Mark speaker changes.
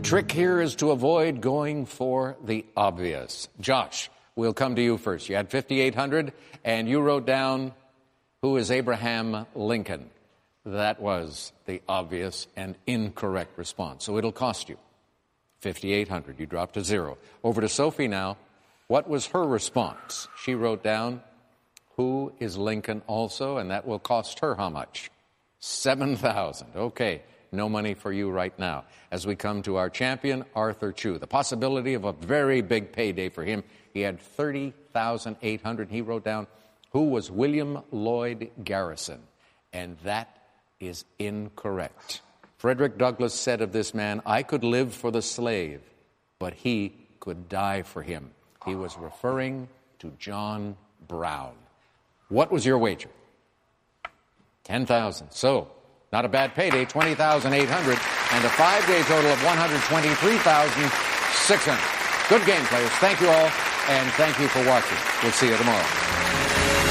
Speaker 1: trick here is to avoid going for the obvious. Josh, we'll come to you first. You had 5,800, and you wrote down, who is Abraham Lincoln? That was the obvious and incorrect response. So it'll cost you 5,800. You dropped to zero. Over to Sophie now. What was her response? She wrote down, who is Lincoln also? And that will cost her how much? 7,000. Okay. No money for you right now. As we come to our champion, Arthur Chu. The possibility of a very big payday for him. He had 30,800. He wrote down, who was William Lloyd Garrison? And that is incorrect. Frederick Douglass said of this man, I could live for the slave, but he could die for him. He was referring to John Brown. What was your wager? 10,000. So, not a bad payday, 20,800, and a 5-day total of 123,600. Good game, players. Thank you all, and thank you for watching. We'll see you tomorrow.